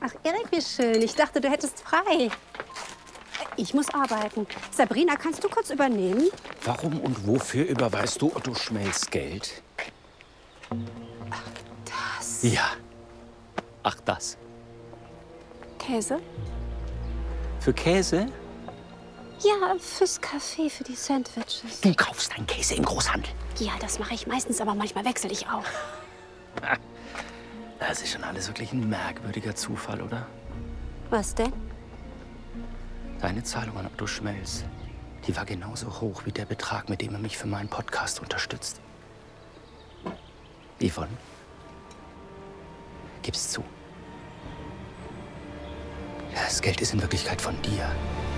Ach, Erik, wie schön. Ich dachte, du hättest frei. Ich muss arbeiten. Sabrina, kannst du kurz übernehmen? Warum und wofür überweist du Otto Schmelz Geld? Ach, das. Ja. Ach, das. Käse? Für Käse? Ja, fürs Kaffee, für die Sandwiches. Du kaufst deinen Käse im Großhandel. Ja, das mache ich meistens, aber manchmal wechsle ich auch. Das ist schon alles wirklich ein merkwürdiger Zufall, oder? Was denn? Deine Zahlung an Otto Schmelz, die war genauso hoch wie der Betrag, mit dem er mich für meinen Podcast unterstützt. Yvonne, gib's zu. Ja, das Geld ist in Wirklichkeit von dir.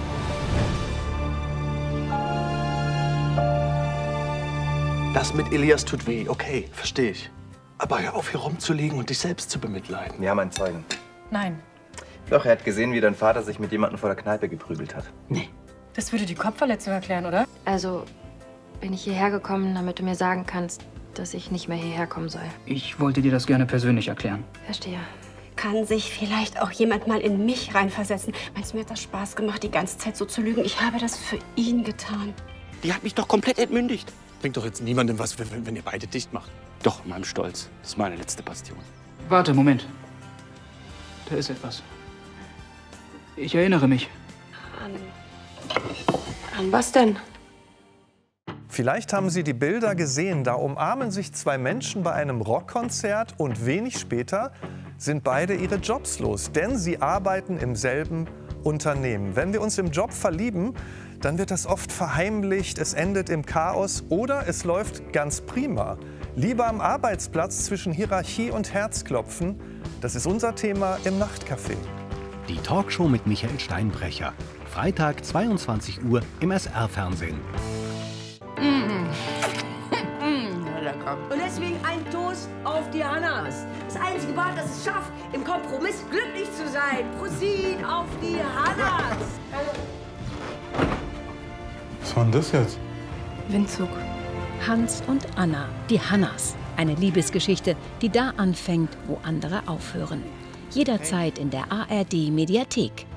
Das mit Elias tut weh, okay, verstehe ich. Aber hör auf, hier rumzulegen und dich selbst zu bemitleiden. Wir haben einen Zeugen. Nein. Doch, er hat gesehen, wie dein Vater sich mit jemandem vor der Kneipe geprügelt hat. Nee. Das würde die Kopfverletzung erklären, oder? Also bin ich hierher gekommen, damit du mir sagen kannst, dass ich nicht mehr hierher kommen soll. Ich wollte dir das gerne persönlich erklären. Verstehe. Kann sich vielleicht auch jemand mal in mich reinversetzen? Meinst du, mir hat das Spaß gemacht, die ganze Zeit so zu lügen? Ich habe das für ihn getan. Die hat mich doch komplett entmündigt. Bringt doch jetzt niemandem was, wenn ihr beide dicht macht. Doch, meinem Stolz. Das ist meine letzte Bastion. Warte, Moment. Da ist etwas. Ich erinnere mich. An was denn? Vielleicht haben Sie die Bilder gesehen. Da umarmen sich zwei Menschen bei einem Rockkonzert und wenig später sind beide ihre Jobs los, denn sie arbeiten im selben Unternehmen. Wenn wir uns im Job verlieben, dann wird das oft verheimlicht, es endet im Chaos oder es läuft ganz prima. Liebe am Arbeitsplatz zwischen Hierarchie und Herzklopfen, das ist unser Thema im Nachtcafé. Die Talkshow mit Michael Steinbrecher. Freitag 22 Uhr im SR-Fernsehen. Lecker. Und deswegen ein Toast auf die Hannas. Das einzige Paar, das es schafft, im Kompromiss glücklich zu sein. Prosit auf die Hannas. Was war denn das jetzt? Windzug. Hans und Anna, die Hannas. Eine Liebesgeschichte, die da anfängt, wo andere aufhören. Jederzeit in der ARD-Mediathek.